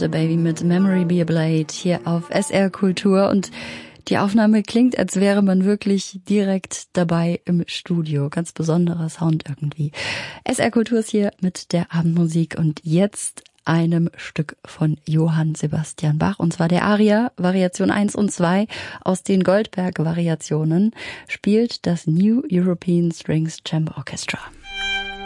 What a Baby mit Memory Be a Blade hier auf SR Kultur. Und die Aufnahme klingt, als wäre man wirklich direkt dabei im Studio. Ganz besonderer Sound irgendwie. SR Kultur ist hier mit der Abendmusik und jetzt einem Stück von Johann Sebastian Bach, und zwar der Aria, Variation 1 und 2 aus den Goldberg-Variationen, spielt das New European Strings Chamber Orchestra.